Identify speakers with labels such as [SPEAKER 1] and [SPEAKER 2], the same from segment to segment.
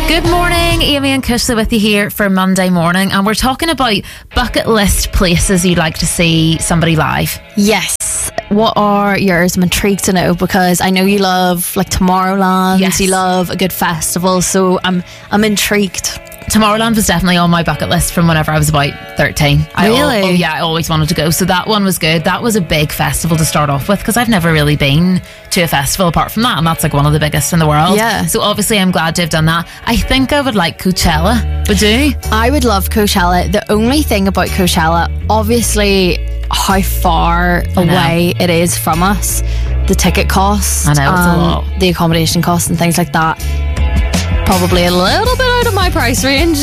[SPEAKER 1] Good morning, Amy and Kushla with you here for Monday morning, and we're talking about bucket list places you'd like to see somebody live.
[SPEAKER 2] Yes. What are yours? I'm intrigued to know, because I know you love like Tomorrowland.
[SPEAKER 1] Yes.
[SPEAKER 2] You love a good festival, so I'm intrigued.
[SPEAKER 1] Tomorrowland was definitely on my bucket list from whenever I was about 13.
[SPEAKER 2] Really?
[SPEAKER 1] I always wanted to go. So that one was good. That was a big festival to start off with, because I've never really been to a festival apart from that, and that's like one of the biggest in the world.
[SPEAKER 2] Yeah.
[SPEAKER 1] So obviously I'm glad to have done that. I think I would like Coachella. Would you?
[SPEAKER 2] I would love Coachella. The only thing about Coachella, obviously, how far away it is from us. The ticket costs.
[SPEAKER 1] I know, it's a lot.
[SPEAKER 2] The accommodation costs and things like that. Probably a little bit out of my price range.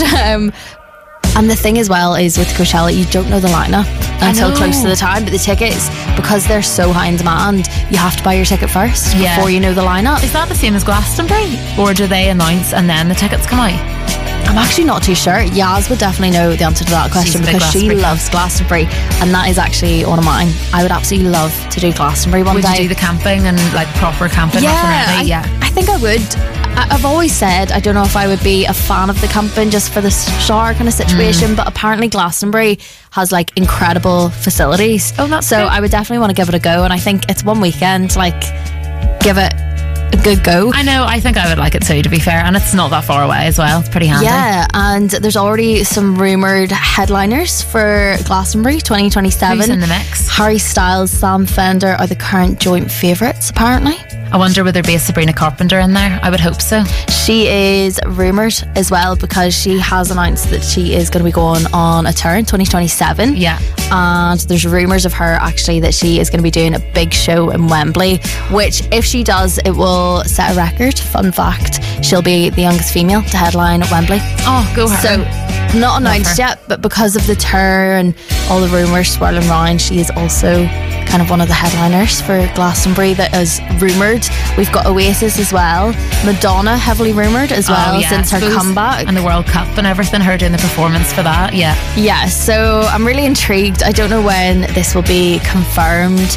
[SPEAKER 2] And the thing as well is with Coachella, you don't know the lineup until close to the time, but the tickets, because they're so high in demand, you have to buy your ticket first before you know the lineup.
[SPEAKER 1] Is that the same as Glastonbury? Or do they announce and then the tickets come out?
[SPEAKER 2] I'm actually not too sure. Yaz would definitely know the answer to that question, because she loves Glastonbury, and that is actually one of mine. I would absolutely love to do Glastonbury one day.
[SPEAKER 1] Would you do the camping and like proper camping?
[SPEAKER 2] Yeah, I think I would. I've always said I don't know if I would be a fan of the camping just for the shower kind of situation, but apparently Glastonbury has like incredible facilities.
[SPEAKER 1] Oh, that's
[SPEAKER 2] so
[SPEAKER 1] good.
[SPEAKER 2] I would definitely want to give it a go, and I think it's one weekend, like give it a good go.
[SPEAKER 1] I know, I think I would like it too, to be fair, and it's not that far away as well. It's pretty handy.
[SPEAKER 2] Yeah, and there's already some rumoured headliners for Glastonbury 2027.
[SPEAKER 1] Who's in the mix?
[SPEAKER 2] Harry Styles, Sam Fender are the current joint favourites, apparently.
[SPEAKER 1] I wonder would there be a Sabrina Carpenter in there? I would hope so.
[SPEAKER 2] She is rumoured as well, because she has announced that she is going to be going on a tour in 2027.
[SPEAKER 1] Yeah.
[SPEAKER 2] And there's rumours of her actually that she is going to be doing a big show in Wembley, which if she does, it will set a record. Fun fact, she'll be the youngest female to headline at Wembley.
[SPEAKER 1] Oh, go her.
[SPEAKER 2] So not announced yet, but because of the tour and all the rumours swirling around, she is also kind of one of the headliners for Glastonbury that is rumoured. We've got Oasis as well. Madonna heavily rumoured as well since her comeback.
[SPEAKER 1] And the World Cup and everything, her doing the performance for that, yeah.
[SPEAKER 2] Yeah, so I'm really intrigued. I don't know when this will be confirmed.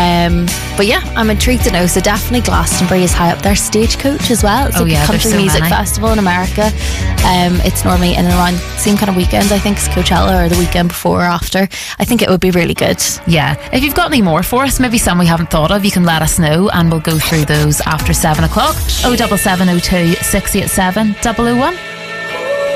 [SPEAKER 2] But yeah, I'm intrigued to know. So definitely Glastonbury is high up there. Stagecoach as well. It's like a country music festival in America. It's normally in and around the same kind of weekend, I think, as Coachella, or the weekend before or after. I think it would be really good.
[SPEAKER 1] Yeah. If you've got any more for us, maybe some we haven't thought of, you can let us know and we'll go through those after 7 o'clock. 07702 687 001.